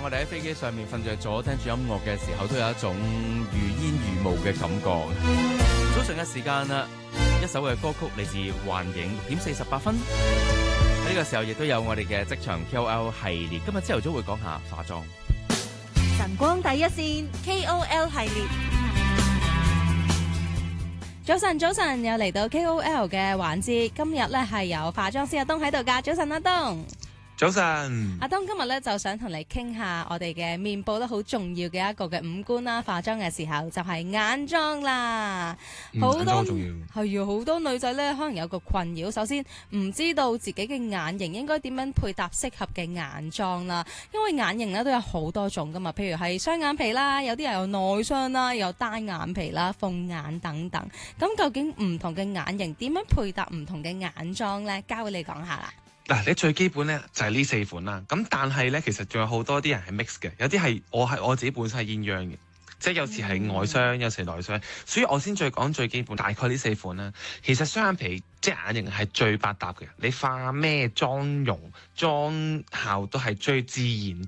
我哋喺飛機上面瞓着咗，聽住音樂嘅時候，都有一種如煙如霧嘅感覺。早上嘅時間啦，一首嘅歌曲嚟自幻影，6:48。喺呢個時候亦都有我哋嘅職場 KOL 系列，今日朝頭早會講下化妝。 晨光第一線 KOL 系列。 早晨，又嚟到 KOL 嘅環節。今日咧係有化妝師阿東喺度㗎。早晨，阿東。 早晨， 阿東今日咧就想同你傾下我哋嘅面部都好重要嘅一個嘅五官啦。化妝嘅時候就係眼妝啦。好多係啊，好多女仔咧可能有個困擾，首先唔知道自己嘅眼型應該點樣配搭適合嘅眼妝啦。因為眼型咧都有好多種噶嘛，譬如係雙眼皮啦，有啲人有內雙啦，有單眼皮啦、鳳眼等等。咁究竟唔同嘅眼型點樣配搭唔同嘅眼妝咧？交俾你講下啦。 嗱，你最基本咧就係呢4款啦。咁但係咧，其實仲有好多啲人係 mix 嘅，有啲係我自己本身係鴛鴦嘅，即係有時係外雙，有時內雙。所以我先再講最基本，大概呢4款啦。其實雙眼皮即係眼型係最百搭嘅，你化咩妝容、妝效都係最自然、